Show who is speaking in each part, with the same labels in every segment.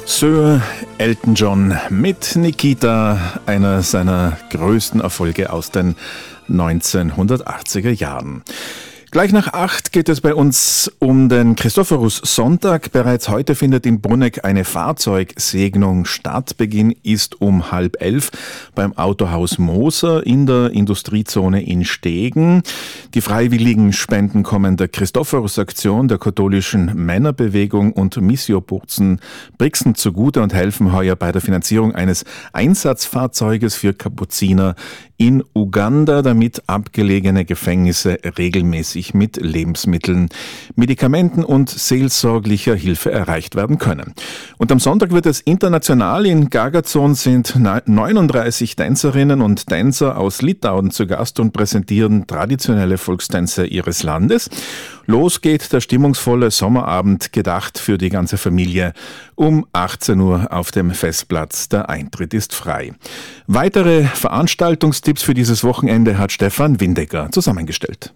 Speaker 1: Sir Elton John mit Nikita, einer seiner größten Erfolge aus den 1980er Jahren. Gleich nach 8 geht es bei uns um den Christophorus-Sonntag. Bereits heute findet in Brunegg eine Fahrzeugsegnung statt. Beginn ist um 10:30 beim Autohaus Moser in der Industriezone in Stegen. Die freiwilligen Spenden kommen der Christophorus-Aktion, der katholischen Männerbewegung und Missio Brixen zugute und helfen heuer bei der Finanzierung eines Einsatzfahrzeuges für Kapuziner in Uganda, damit abgelegene Gefängnisse regelmäßig mit Lebensmitteln, Medikamenten und seelsorglicher Hilfe erreicht werden können. Und am Sonntag wird es international. In Gagazon sind 39 Tänzerinnen und Tänzer aus Litauen zu Gast und präsentieren traditionelle Volkstänze ihres Landes. Los geht der stimmungsvolle Sommerabend, gedacht für die ganze Familie, um 18 Uhr auf dem Festplatz. Der Eintritt ist frei. Weitere Veranstaltungstipps für dieses Wochenende hat Stefan Windecker zusammengestellt.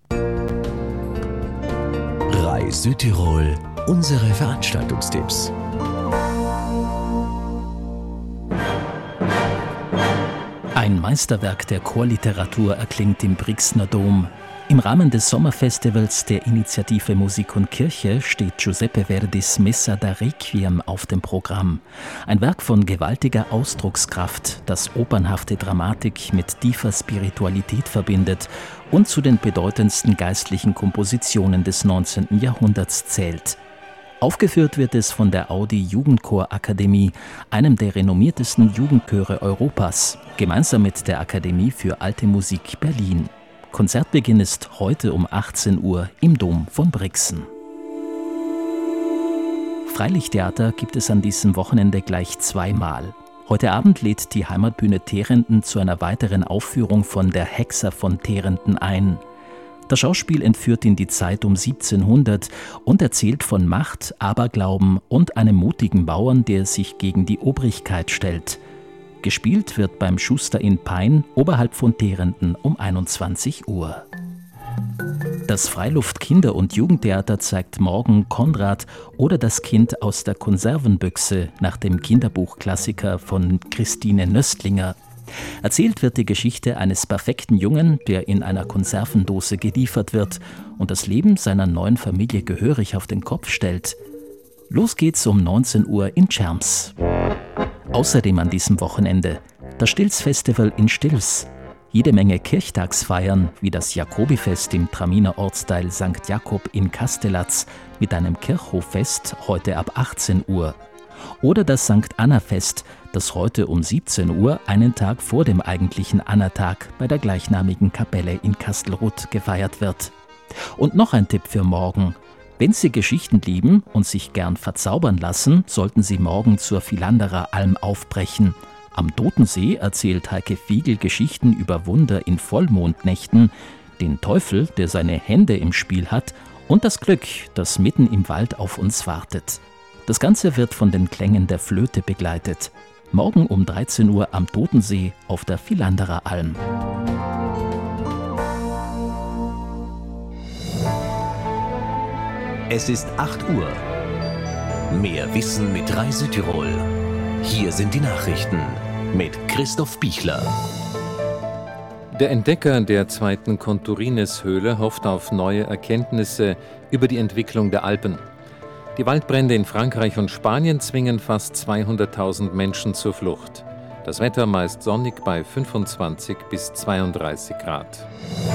Speaker 2: Reis Südtirol, unsere Veranstaltungstipps.
Speaker 3: Ein Meisterwerk der Chorliteratur erklingt im Brixner Dom. Im Rahmen des Sommerfestivals der Initiative Musik und Kirche steht Giuseppe Verdis Messa da Requiem auf dem Programm. Ein Werk von gewaltiger Ausdruckskraft, das opernhafte Dramatik mit tiefer Spiritualität verbindet und zu den bedeutendsten geistlichen Kompositionen des 19. Jahrhunderts zählt. Aufgeführt wird es von der Audi Jugendchorakademie, einem der renommiertesten Jugendchöre Europas, gemeinsam mit der Akademie für Alte Musik Berlin. Konzertbeginn ist heute um 18 Uhr im Dom von Brixen. Freilichttheater gibt es an diesem Wochenende gleich zweimal. Heute Abend lädt die Heimatbühne Terenden zu einer weiteren Aufführung von Der Hexer von Terenden ein. Das Schauspiel entführt in die Zeit um 1700 und erzählt von Macht, Aberglauben und einem mutigen Bauern, der sich gegen die Obrigkeit stellt. Gespielt wird beim Schuster in Pein oberhalb von Terenden um 21 Uhr. Das Freiluft-Kinder- und Jugendtheater zeigt morgen Konrad oder das Kind aus der Konservenbüchse nach dem Kinderbuchklassiker von Christine Nöstlinger. Erzählt wird die Geschichte eines perfekten Jungen, der in einer Konservendose geliefert wird und das Leben seiner neuen Familie gehörig auf den Kopf stellt. Los geht's um 19 Uhr in Czerms. Außerdem an diesem Wochenende das Stills-Festival in Stils. Jede Menge Kirchtagsfeiern, wie das Jakobifest im Traminer Ortsteil St. Jakob in Kastelatz mit einem Kirchhoffest heute ab 18 Uhr. Oder das St. Anna-Fest, das heute um 17 Uhr, einen Tag vor dem eigentlichen Annatag, bei der gleichnamigen Kapelle in Kastelruth gefeiert wird. Und noch ein Tipp für morgen. Wenn Sie Geschichten lieben und sich gern verzaubern lassen, sollten Sie morgen zur Philanderer Alm aufbrechen. Am Totensee erzählt Heike Fiegel Geschichten über Wunder in Vollmondnächten, den Teufel, der seine Hände im Spiel hat, und das Glück, das mitten im Wald auf uns wartet. Das Ganze wird von den Klängen der Flöte begleitet. Morgen um 13 Uhr am Totensee auf der Philanderer Alm.
Speaker 2: Es ist 8 Uhr. Mehr Wissen mit Reis Südtirol. Hier sind die Nachrichten mit Christoph Bichler.
Speaker 4: Der Entdecker der zweiten Conturines-Höhle hofft auf neue Erkenntnisse über die Entwicklung der Alpen. Die Waldbrände in Frankreich und Spanien zwingen fast 200.000 Menschen zur Flucht. Das Wetter meist sonnig bei 25 bis 32 Grad.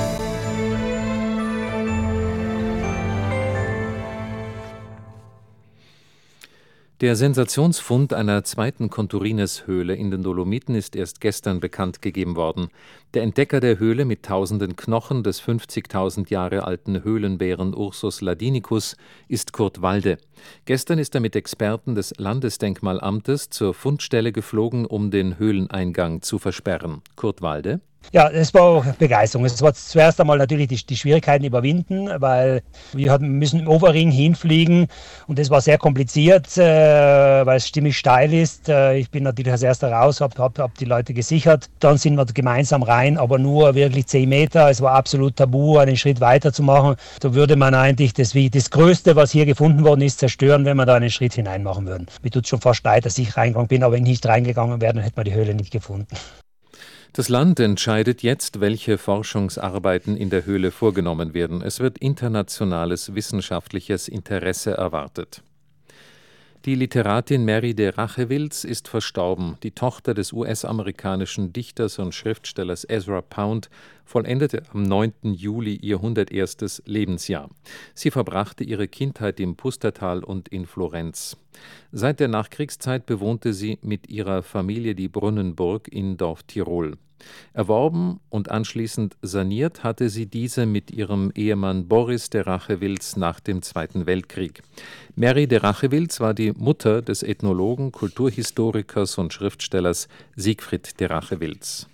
Speaker 4: Der Sensationsfund einer zweiten Conturines-Höhle in den Dolomiten ist erst gestern bekannt gegeben worden. Der Entdecker der Höhle mit tausenden Knochen des 50.000 Jahre alten Höhlenbären Ursus ladinicus ist Kurt Walde. Gestern ist er mit Experten des Landesdenkmalamtes zur Fundstelle geflogen, um den Höhleneingang zu versperren. Kurt Walde:
Speaker 5: Ja, es war auch Begeisterung. Es war zuerst einmal natürlich die Schwierigkeiten überwinden, weil wir müssen im Overring hinfliegen und das war sehr kompliziert, weil es ziemlich steil ist. Ich bin natürlich als erster raus, hab die Leute gesichert. Dann sind wir gemeinsam rein, aber nur wirklich 10 Meter. Es war absolut tabu, einen Schritt weiter zu machen. Da würde man eigentlich das Größte, was hier gefunden worden ist, zerstören, wenn wir da einen Schritt hinein machen würden. Mir tut es schon fast leid, dass ich reingegangen bin, aber wenn ich nicht reingegangen wäre, dann hätte man die Höhle nicht gefunden.
Speaker 4: Das Land entscheidet jetzt, welche Forschungsarbeiten in der Höhle vorgenommen werden. Es wird internationales wissenschaftliches Interesse erwartet. Die Literatin Mary de Rachewilz ist verstorben. Die Tochter des US-amerikanischen Dichters und Schriftstellers Ezra Pound vollendete am 9. Juli ihr 101. Lebensjahr. Sie verbrachte ihre Kindheit im Pustertal und in Florenz. Seit der Nachkriegszeit bewohnte sie mit ihrer Familie die Brunnenburg in Dorf Tirol. Erworben und anschließend saniert hatte sie diese mit ihrem Ehemann Boris de Rachewilz nach dem Zweiten Weltkrieg. Mary de Rachewilz war die Mutter des Ethnologen, Kulturhistorikers und Schriftstellers Siegfried de Rachewilz.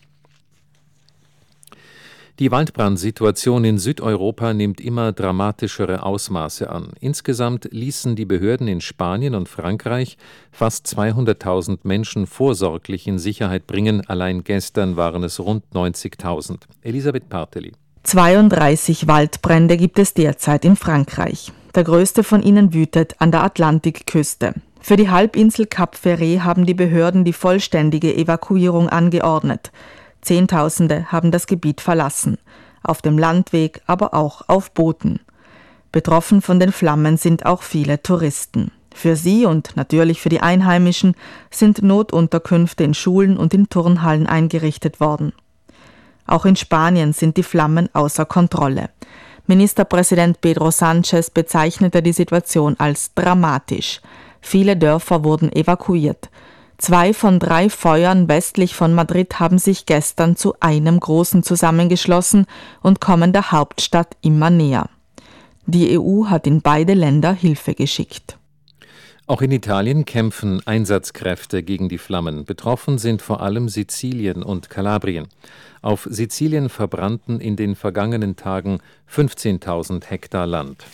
Speaker 4: Die Waldbrandsituation in Südeuropa nimmt immer dramatischere Ausmaße an. Insgesamt ließen die Behörden in Spanien und Frankreich fast 200.000 Menschen vorsorglich in Sicherheit bringen. Allein gestern waren es rund 90.000. Elisabeth Parteli.
Speaker 6: 32 Waldbrände gibt es derzeit in Frankreich. Der größte von ihnen wütet an der Atlantikküste. Für die Halbinsel Cap Ferret haben die Behörden die vollständige Evakuierung angeordnet. Zehntausende haben das Gebiet verlassen, auf dem Landweg, aber auch auf Booten. Betroffen von den Flammen sind auch viele Touristen. Für sie und natürlich für die Einheimischen sind Notunterkünfte in Schulen und in Turnhallen eingerichtet worden. Auch in Spanien sind die Flammen außer Kontrolle. Ministerpräsident Pedro Sánchez bezeichnete die Situation als dramatisch. Viele Dörfer wurden evakuiert. 2 von 3 Feuern westlich von Madrid haben sich gestern zu einem großen zusammengeschlossen und kommen der Hauptstadt immer näher. Die EU hat in beide Länder Hilfe geschickt.
Speaker 4: Auch in Italien kämpfen Einsatzkräfte gegen die Flammen. Betroffen sind vor allem Sizilien und Kalabrien. Auf Sizilien verbrannten in den vergangenen Tagen 15.000 Hektar Land.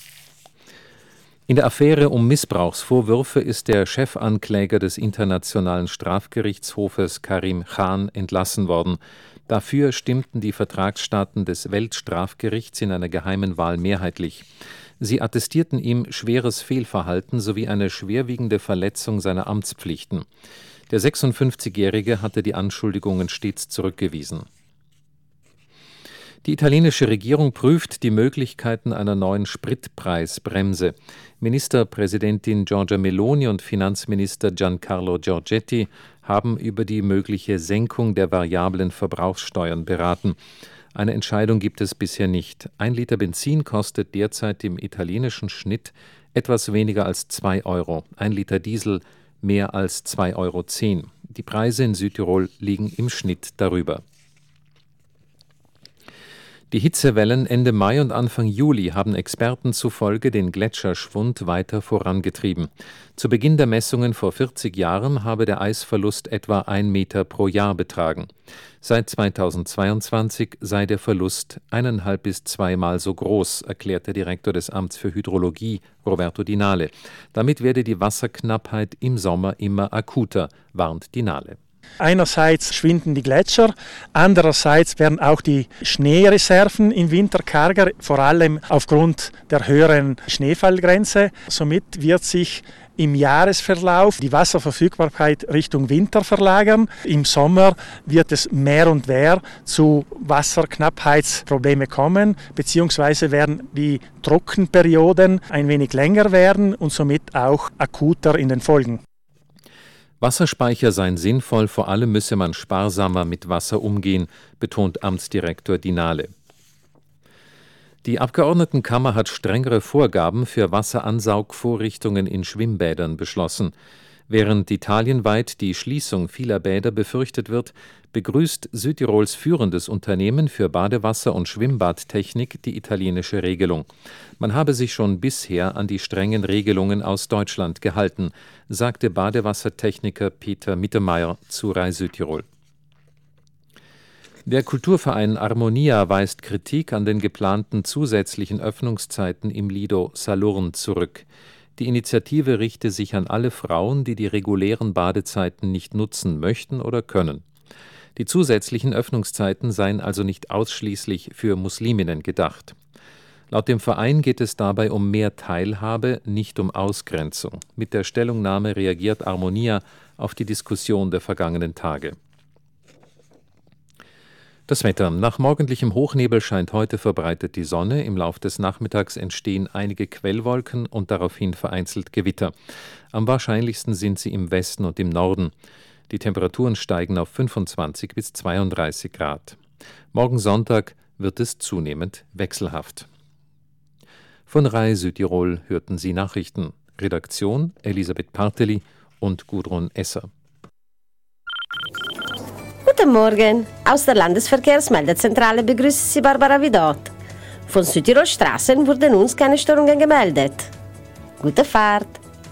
Speaker 4: In der Affäre um Missbrauchsvorwürfe ist der Chefankläger des Internationalen Strafgerichtshofes Karim Khan entlassen worden. Dafür stimmten die Vertragsstaaten des Weltstrafgerichts in einer geheimen Wahl mehrheitlich. Sie attestierten ihm schweres Fehlverhalten sowie eine schwerwiegende Verletzung seiner Amtspflichten. Der 56-Jährige hatte die Anschuldigungen stets zurückgewiesen. Die italienische Regierung prüft die Möglichkeiten einer neuen Spritpreisbremse. Ministerpräsidentin Giorgia Meloni und Finanzminister Giancarlo Giorgetti haben über die mögliche Senkung der variablen Verbrauchssteuern beraten. Eine Entscheidung gibt es bisher nicht. 1 Liter Benzin kostet derzeit im italienischen Schnitt etwas weniger als 2 Euro. 1 Liter Diesel mehr als 2,10 Euro. Die Preise in Südtirol liegen im Schnitt darüber. Die Hitzewellen Ende Mai und Anfang Juli haben Experten zufolge den Gletscherschwund weiter vorangetrieben. Zu Beginn der Messungen vor 40 Jahren habe der Eisverlust etwa 1 Meter pro Jahr betragen. Seit 2022 sei der Verlust 1,5 bis 2-mal so groß, erklärt der Direktor des Amts für Hydrologie, Roberto Dinale. Damit werde die Wasserknappheit im Sommer immer akuter, warnt Dinale.
Speaker 7: Einerseits schwinden die Gletscher, andererseits werden auch die Schneereserven im Winter karger, vor allem aufgrund der höheren Schneefallgrenze. Somit wird sich im Jahresverlauf die Wasserverfügbarkeit Richtung Winter verlagern. Im Sommer wird es mehr und mehr zu Wasserknappheitsproblemen kommen, beziehungsweise werden die Trockenperioden ein wenig länger werden und somit auch akuter in den Folgen.
Speaker 4: Wasserspeicher seien sinnvoll, vor allem müsse man sparsamer mit Wasser umgehen, betont Amtsdirektor Dinale. Die Abgeordnetenkammer hat strengere Vorgaben für Wasseransaugvorrichtungen in Schwimmbädern beschlossen. Während italienweit die Schließung vieler Bäder befürchtet wird, begrüßt Südtirols führendes Unternehmen für Badewasser- und Schwimmbadtechnik die italienische Regelung. Man habe sich schon bisher an die strengen Regelungen aus Deutschland gehalten, sagte Badewassertechniker Peter Mittermeier zu Rai Südtirol. Der Kulturverein Armonia weist Kritik an den geplanten zusätzlichen Öffnungszeiten im Lido Salurn zurück. Die Initiative richte sich an alle Frauen, die die regulären Badezeiten nicht nutzen möchten oder können. Die zusätzlichen Öffnungszeiten seien also nicht ausschließlich für Musliminnen gedacht. Laut dem Verein geht es dabei um mehr Teilhabe, nicht um Ausgrenzung. Mit der Stellungnahme reagiert Armonia auf die Diskussion der vergangenen Tage. Das Wetter. Nach morgendlichem Hochnebel scheint heute verbreitet die Sonne. Im Lauf des Nachmittags entstehen einige Quellwolken und daraufhin vereinzelt Gewitter. Am wahrscheinlichsten sind sie im Westen und im Norden. Die Temperaturen steigen auf 25 bis 32 Grad. Morgen Sonntag wird es zunehmend wechselhaft. Von RAI Südtirol hörten Sie Nachrichten. Redaktion Elisabeth Parteli und Gudrun Esser.
Speaker 8: Guten Morgen. Aus der Landesverkehrsmeldezentrale begrüßt Sie Barbara Vidot. Von Südtirol Straßen wurden uns keine Störungen gemeldet. Gute Fahrt.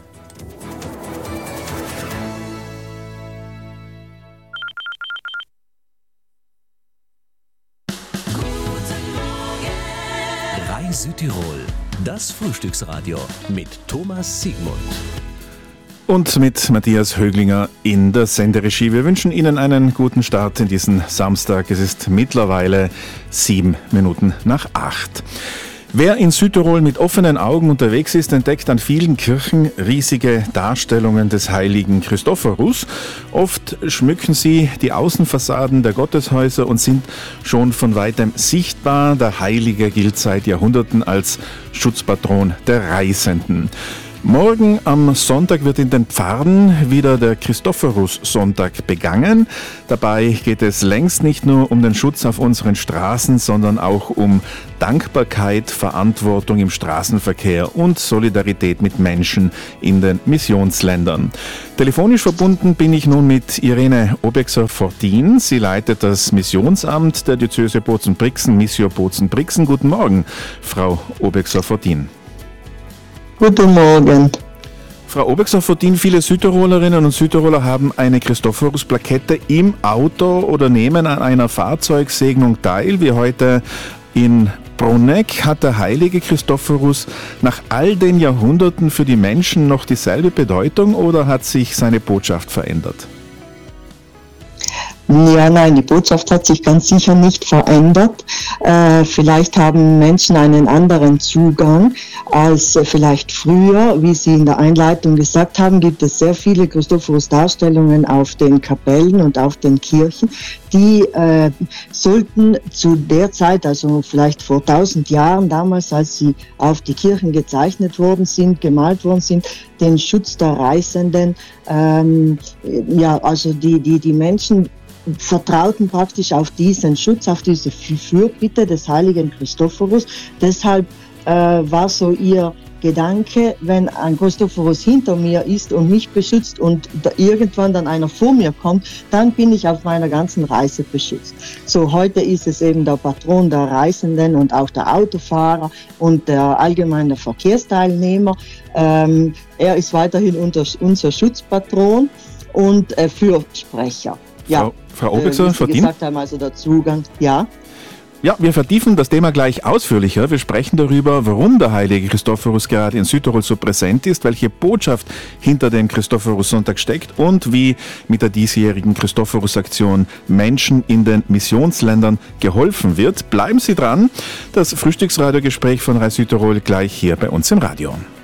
Speaker 2: RAI Südtirol, das Frühstücksradio mit Thomas Siegmund.
Speaker 1: Und mit Matthias Höglinger in der Senderegie. Wir wünschen Ihnen einen guten Start in diesen Samstag. Es ist mittlerweile 7 Minuten nach 8. Wer in Südtirol mit offenen Augen unterwegs ist, entdeckt an vielen Kirchen riesige Darstellungen des heiligen Christophorus. Oft schmücken sie die Außenfassaden der Gotteshäuser und sind schon von weitem sichtbar. Der Heilige gilt seit Jahrhunderten als Schutzpatron der Reisenden. Morgen am Sonntag wird in den Pfarren wieder der Christophorus-Sonntag begangen. Dabei geht es längst nicht nur um den Schutz auf unseren Straßen, sondern auch um Dankbarkeit, Verantwortung im Straßenverkehr und Solidarität mit Menschen in den Missionsländern. Telefonisch verbunden bin ich nun mit Irene Obexer-Fortin. Sie leitet das Missionsamt der Diözese Bozen-Brixen, Missio Bozen-Brixen. Guten Morgen, Frau Obexer-Fortin.
Speaker 9: Guten Morgen.
Speaker 1: Frau Obexer-Fortin, viele Südtirolerinnen und Südtiroler haben eine Christophorus-Plakette im Auto oder nehmen an einer Fahrzeugsegnung teil, wie heute in Bruneck. Hat der heilige Christophorus nach all den Jahrhunderten für die Menschen noch dieselbe Bedeutung oder hat sich seine Botschaft verändert?
Speaker 9: Ja, nein, die Botschaft hat sich ganz sicher nicht verändert. Vielleicht haben Menschen einen anderen Zugang als vielleicht früher. Wie Sie in der Einleitung gesagt haben, gibt es sehr viele Christophorus-Darstellungen auf den Kapellen und auf den Kirchen. Die sollten zu der Zeit, also vielleicht vor 1000 Jahren, damals, als sie auf die Kirchen gezeichnet worden sind, gemalt worden sind, den Schutz der Reisenden, also die Menschen vertrauten praktisch auf diesen Schutz, auf diese Fürbitte des heiligen Christophorus. Deshalb war so ihr Gedanke, wenn ein Christophorus hinter mir ist und mich beschützt und irgendwann dann einer vor mir kommt, dann bin ich auf meiner ganzen Reise beschützt. So, heute ist es eben der Patron der Reisenden und auch der Autofahrer und der allgemeine Verkehrsteilnehmer. Er ist weiterhin unser Schutzpatron und Fürsprecher. Ja,
Speaker 1: Frau Obexer-Fortin?
Speaker 9: Wie Sie gesagt haben, also der Zugang, ja.
Speaker 1: Ja, wir vertiefen das Thema gleich ausführlicher. Wir sprechen darüber, warum der heilige Christophorus gerade in Südtirol so präsent ist, welche Botschaft hinter dem Christophorus-Sonntag steckt und wie mit der diesjährigen Christophorus-Aktion Menschen in den Missionsländern geholfen wird. Bleiben Sie dran. Das Frühstücksradiogespräch von RAI Südtirol gleich hier bei uns im Radio.